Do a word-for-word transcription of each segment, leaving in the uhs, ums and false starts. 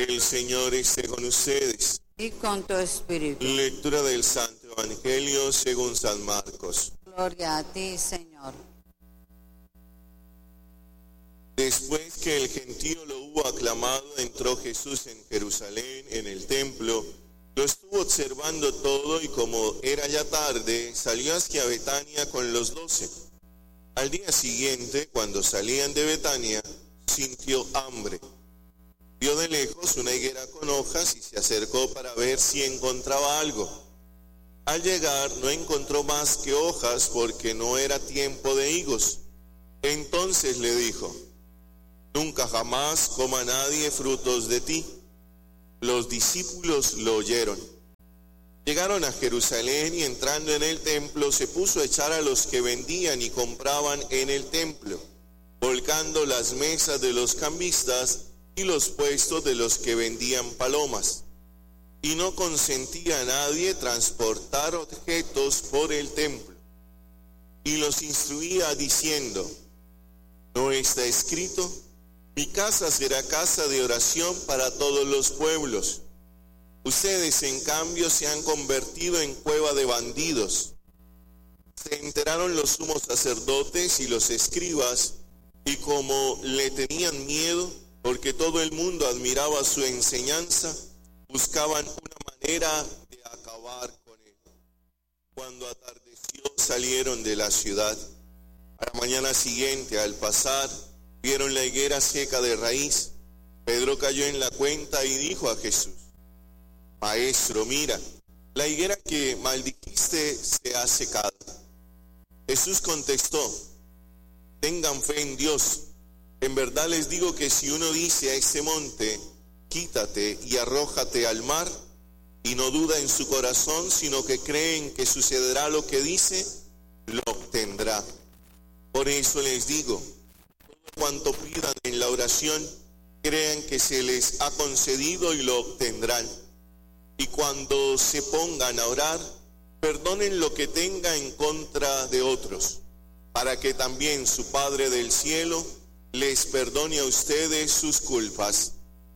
El Señor esté con ustedes. Y con tu espíritu. Lectura del Santo Evangelio según San Marcos. Gloria a ti, Señor. Después que el gentío lo hubo aclamado, entró Jesús en Jerusalén, en el templo. Lo estuvo observando todo y como era ya tarde, salió hacia Betania con los doce. Al día siguiente, cuando salían de Betania, sintió hambre. Vio de lejos una higuera con hojas y se acercó para ver si encontraba algo. Al llegar no encontró más que hojas porque no era tiempo de higos. Entonces le dijo: nunca jamás coma nadie frutos de ti. Los discípulos lo oyeron. Llegaron a Jerusalén y entrando en el templo se puso a echar a los que vendían y compraban en el templo, volcando las mesas de los cambistas y los puestos de los que vendían palomas. Y no consentía a nadie transportar objetos por el templo. Y los instruía diciendo: ¿no está escrito? Mi casa será casa de oración para todos los pueblos. Ustedes, en cambio, se han convertido en cueva de bandidos. Se enteraron los sumos sacerdotes y los escribas, y como le tenían miedo, porque todo el mundo admiraba su enseñanza, buscaban una manera de acabar con él. Cuando atardeció, salieron de la ciudad. A la mañana siguiente, al pasar, vieron la higuera seca de raíz. Pedro cayó en la cuenta y dijo a Jesús: Maestro, mira, la higuera que maldijiste se ha secado. Jesús contestó: tengan fe en Dios. En verdad les digo que si uno dice a este monte: quítate y arrójate al mar, y no duda en su corazón, sino que cree en que sucederá lo que dice, lo obtendrá. Por eso les digo, todo cuanto pidan en la oración, crean que se les ha concedido y lo obtendrán. Y cuando se pongan a orar, perdonen lo que tenga en contra de otros, para que también su Padre del cielo les perdone a ustedes sus culpas.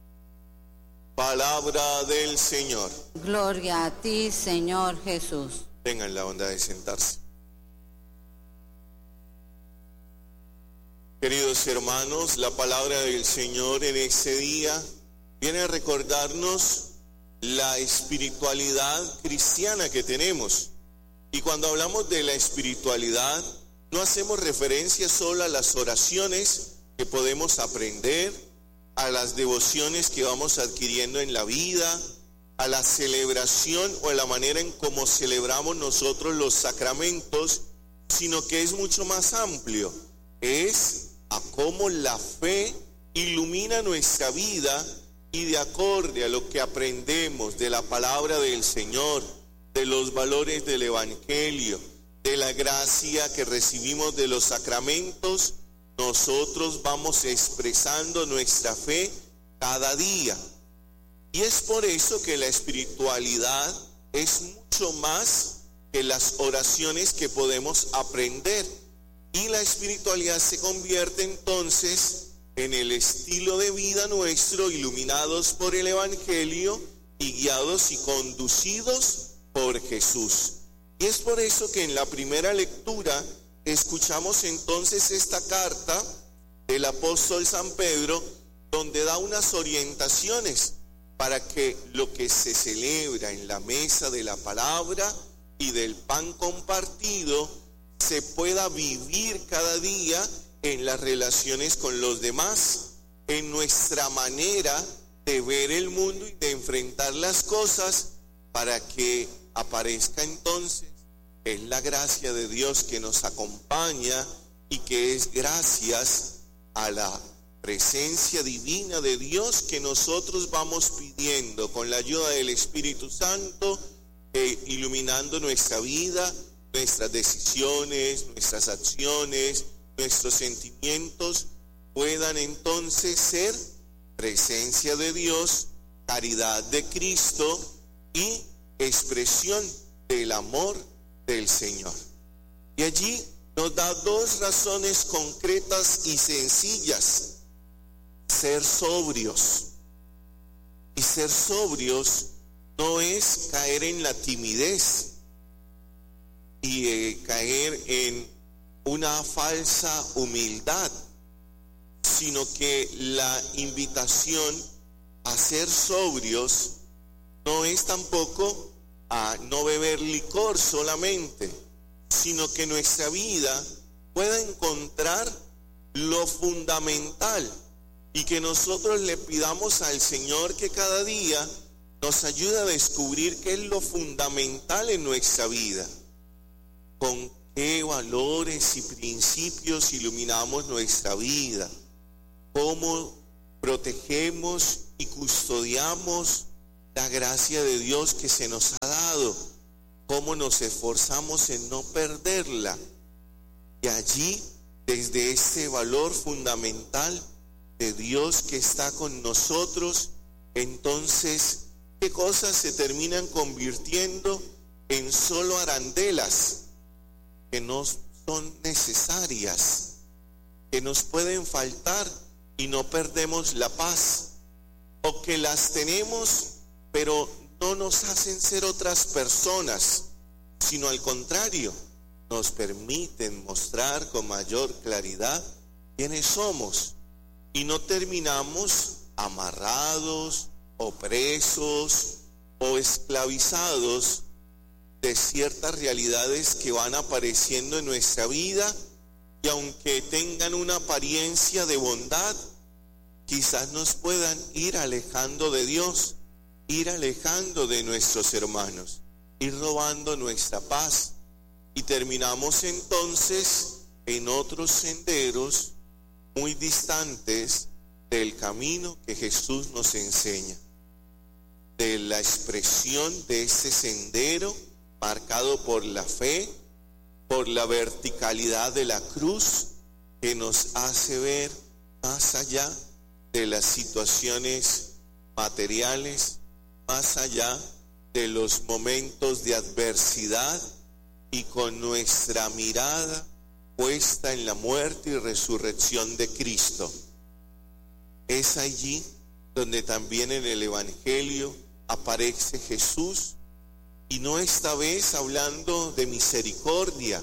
Palabra del Señor. Gloria a ti, Señor Jesús. Tengan la bondad de sentarse. Queridos hermanos, la palabra del Señor en este día viene a recordarnos la espiritualidad cristiana que tenemos. Y cuando hablamos de la espiritualidad, no hacemos referencia solo a las oraciones que podemos aprender, a las devociones que vamos adquiriendo en la vida, a la celebración o a la manera en cómo celebramos nosotros los sacramentos, sino que es mucho más amplio. Es a cómo la fe ilumina nuestra vida y de acorde a lo que aprendemos de la palabra del Señor, de los valores del Evangelio, de la gracia que recibimos de los sacramentos, nosotros vamos expresando nuestra fe cada día. Y es por eso que la espiritualidad es mucho más que las oraciones que podemos aprender. Y la espiritualidad se convierte entonces en el estilo de vida nuestro, iluminados por el Evangelio y guiados y conducidos por Jesús. Y es por eso que en la primera lectura escuchamos entonces esta carta del apóstol San Pedro, donde da unas orientaciones para que lo que se celebra en la mesa de la palabra y del pan compartido se pueda vivir cada día en las relaciones con los demás, en nuestra manera de ver el mundo y de enfrentar las cosas, para que aparezca entonces es la gracia de Dios que nos acompaña y que es gracias a la presencia divina de Dios que nosotros vamos pidiendo con la ayuda del Espíritu Santo, eh, iluminando nuestra vida, nuestras decisiones, nuestras acciones, nuestros sentimientos, puedan entonces ser presencia de Dios, caridad de Cristo y expresión del amor del Señor. Y allí nos da dos razones concretas y sencillas: ser sobrios. Y ser sobrios no es caer en la timidez y eh, caer en una falsa humildad, sino que la invitación a ser sobrios no es tampoco a no beber licor solamente, sino que nuestra vida pueda encontrar lo fundamental y que nosotros le pidamos al Señor que cada día nos ayude a descubrir qué es lo fundamental en nuestra vida, con qué valores y principios iluminamos nuestra vida, cómo protegemos y custodiamos la gracia de Dios que se nos ha dado, cómo nos esforzamos en no perderla. Y allí, desde este valor fundamental de Dios que está con nosotros, entonces, ¿qué cosas se terminan convirtiendo en solo arandelas que no son necesarias, que nos pueden faltar y no perdemos la paz, o que las tenemos pero no nos hacen ser otras personas, sino al contrario, nos permiten mostrar con mayor claridad quiénes somos y no terminamos amarrados o presos o esclavizados de ciertas realidades que van apareciendo en nuestra vida y aunque tengan una apariencia de bondad, quizás nos puedan ir alejando de Dios, ir alejando de nuestros hermanos, ir robando nuestra paz y terminamos entonces en otros senderos muy distantes del camino que Jesús nos enseña, de la expresión de este sendero marcado por la fe, por la verticalidad de la cruz que nos hace ver más allá de las situaciones materiales, más allá de los momentos de adversidad y con nuestra mirada puesta en la muerte y resurrección de Cristo. Es allí donde también en el Evangelio aparece Jesús, y no esta vez hablando de misericordia,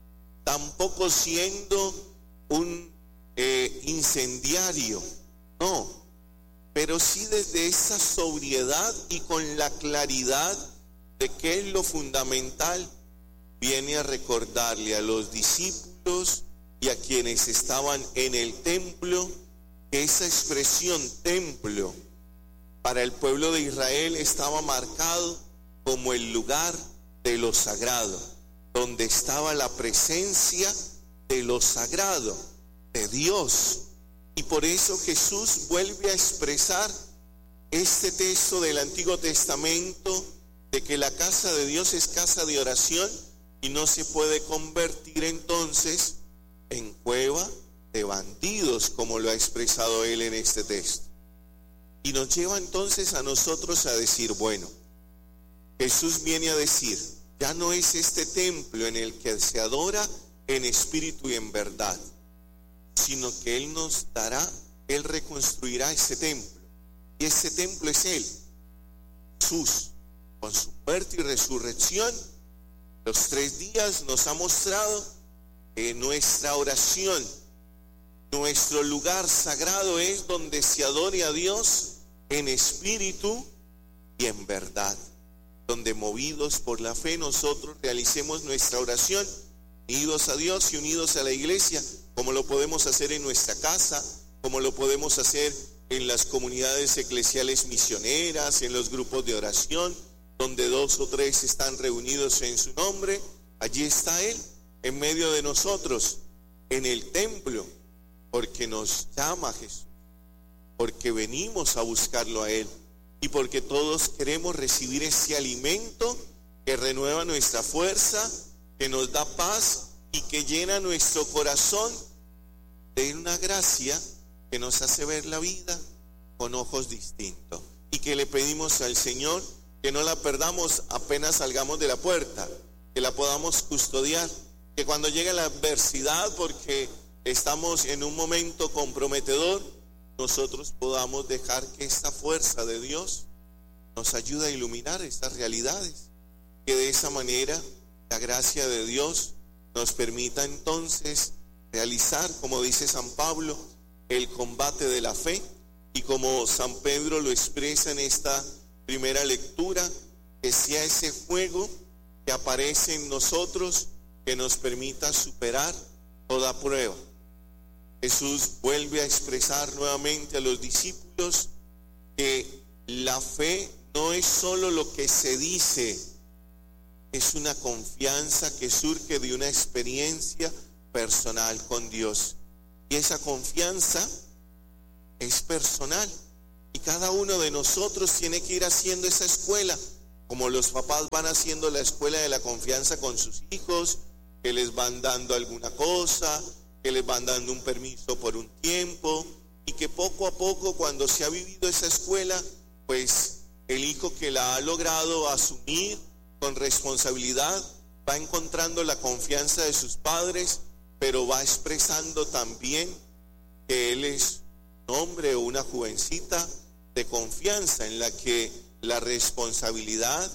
tampoco siendo un eh, incendiario, no, pero sí desde esa sobriedad y con la claridad de qué es lo fundamental, viene a recordarle a los discípulos y a quienes estaban en el templo que esa expresión templo para el pueblo de Israel estaba marcado como el lugar de lo sagrado, donde estaba la presencia de lo sagrado, de Dios. Y por eso Jesús vuelve a expresar este texto del Antiguo Testamento de que la casa de Dios es casa de oración y no se puede convertir entonces en cueva de bandidos, como lo ha expresado él en este texto. Y nos lleva entonces a nosotros a decir, bueno, Jesús viene a decir, ya no es este templo en el que se adora en espíritu y en verdad, sino que Él nos dará, Él reconstruirá ese templo. Y ese templo es Él, Jesús, con su muerte y resurrección. Los tres días nos ha mostrado que nuestra oración, nuestro lugar sagrado es donde se adore a Dios en espíritu y en verdad, donde movidos por la fe nosotros realicemos nuestra oración, unidos a Dios y unidos a la iglesia, como lo podemos hacer en nuestra casa, como lo podemos hacer en las comunidades eclesiales misioneras, en los grupos de oración, donde dos o tres están reunidos en su nombre. Allí está Él, en medio de nosotros, en el templo, porque nos llama Jesús, porque venimos a buscarlo a Él y porque todos queremos recibir ese alimento que renueva nuestra fuerza, que nos da paz y que llena nuestro corazón de una gracia que nos hace ver la vida con ojos distintos, y que le pedimos al Señor que no la perdamos apenas salgamos de la puerta, que la podamos custodiar, que cuando llegue la adversidad, porque estamos en un momento comprometedor, nosotros podamos dejar que esta fuerza de Dios nos ayude a iluminar estas realidades, que de esa manera la gracia de Dios nos permita entonces realizar, como dice San Pablo, el combate de la fe, y como San Pedro lo expresa en esta primera lectura, que sea ese fuego que aparece en nosotros que nos permita superar toda prueba. Jesús vuelve a expresar nuevamente a los discípulos que la fe no es solo lo que se dice, es una confianza que surge de una experiencia personal con Dios. Y esa confianza es personal. Y cada uno de nosotros tiene que ir haciendo esa escuela, como los papás van haciendo la escuela de la confianza con sus hijos, que les van dando alguna cosa, que les van dando un permiso por un tiempo, y que poco a poco, cuando se ha vivido esa escuela, pues el hijo que la ha logrado asumir con responsabilidad va encontrando la confianza de sus padres, pero va expresando también que él es un hombre o una jovencita de confianza, en la que la responsabilidad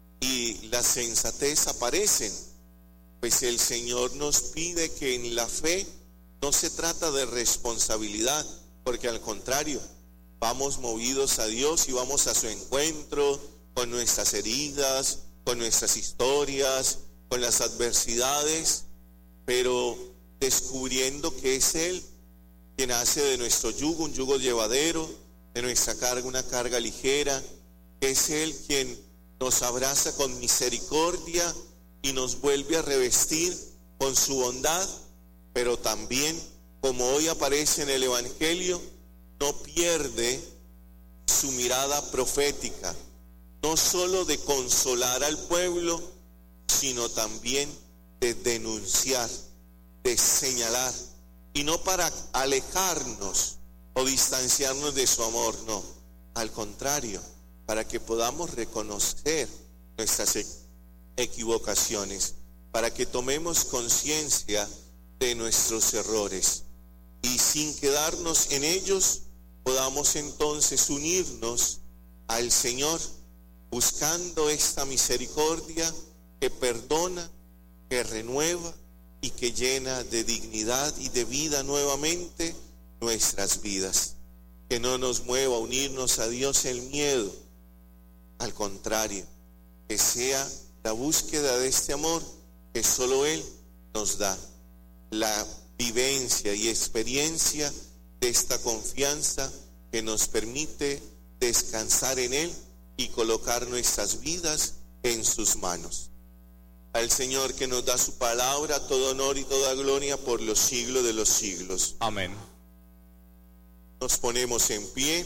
y la sensatez aparecen. Pues el Señor nos pide que en la fe no se trata de responsabilidad, porque al contrario, vamos movidos a Dios y vamos a su encuentro con nuestras heridas, con nuestras historias, con las adversidades, pero descubriendo que es Él quien hace de nuestro yugo un yugo llevadero, de nuestra carga una carga ligera, que es Él quien nos abraza con misericordia y nos vuelve a revestir con su bondad, pero también, como hoy aparece en el Evangelio, no pierde su mirada profética, no solo de consolar al pueblo, sino también de denunciar, de señalar, y no para alejarnos o distanciarnos de su amor, no, al contrario, para que podamos reconocer nuestras equivocaciones, para que tomemos conciencia de nuestros errores y sin quedarnos en ellos podamos entonces unirnos al Señor, buscando esta misericordia que perdona, que renueva y que llena de dignidad y de vida nuevamente nuestras vidas. Que no nos mueva a unirnos a Dios el miedo, al contrario, que sea la búsqueda de este amor que solo Él nos da, la vivencia y experiencia de esta confianza que nos permite descansar en Él y colocar nuestras vidas en sus manos. Al Señor, que nos da su palabra, todo honor y toda gloria por los siglos de los siglos. Amén. Nos ponemos en pie.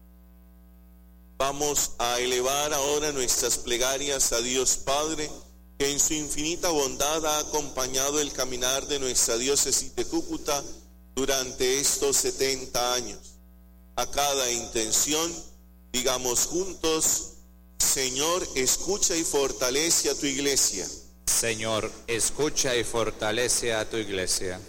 Vamos a elevar ahora nuestras plegarias a Dios Padre, que en su infinita bondad ha acompañado el caminar de nuestra diócesis de Cúcuta durante estos setenta años. A cada intención, digamos juntos: Señor, escucha y fortalece a tu iglesia. Señor, escucha y fortalece a tu iglesia.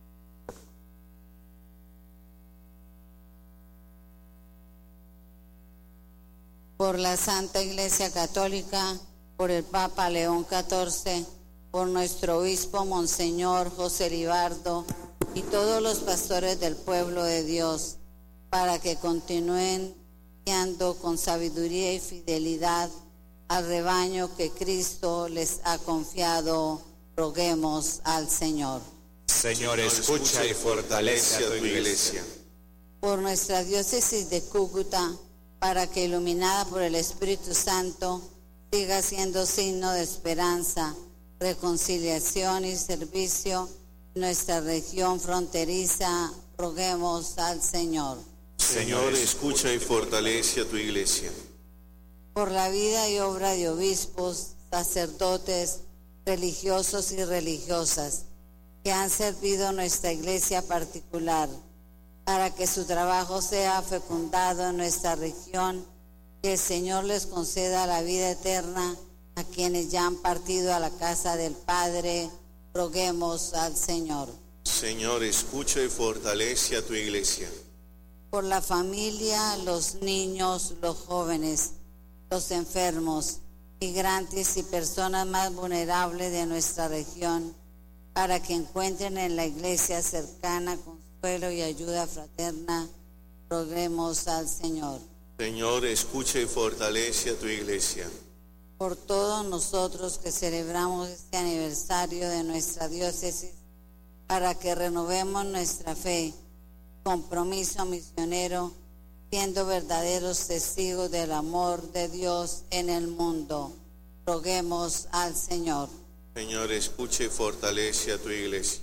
Por la Santa Iglesia Católica, por el Papa León catorce, por nuestro obispo Monseñor José Libardo y todos los pastores del pueblo de Dios, para que continúen guiando con sabiduría y fidelidad al rebaño que Cristo les ha confiado, roguemos al Señor. Señor, escucha y fortalece a tu iglesia. Por nuestra diócesis de Cúcuta, para que iluminada por el Espíritu Santo siga siendo signo de esperanza, reconciliación y servicio en nuestra región fronteriza, roguemos al Señor. Señor, escucha y fortalece a tu iglesia. Por la vida y obra de obispos, sacerdotes, religiosos y religiosas que han servido a nuestra iglesia particular, para que su trabajo sea fecundado en nuestra región, que el Señor les conceda la vida eterna a quienes ya han partido a la casa del Padre, roguemos al Señor. Señor, escucha y fortalece a tu iglesia. por la familia, los niños, los jóvenes, los enfermos, migrantes y personas más vulnerables de nuestra región, para que encuentren en la iglesia cercana consuelo y ayuda fraterna. Roguemos al Señor. Señor, escucha y fortalece a tu iglesia. Por todos nosotros que celebramos este aniversario de nuestra diócesis, para que renovemos nuestra fe, compromiso misionero, siendo verdaderos testigos del amor de Dios en el mundo. Roguemos al Señor. Señor, escucha y fortalece a tu iglesia.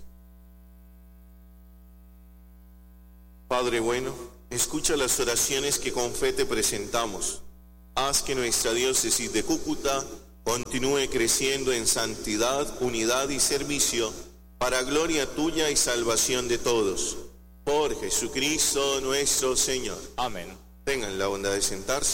Padre bueno, escucha las oraciones que con fe te presentamos. Haz que nuestra diócesis de Cúcuta continúe creciendo en santidad, unidad y servicio, para gloria tuya y salvación de todos. Por Jesucristo nuestro Señor. Amén. Tengan la bondad de sentarse.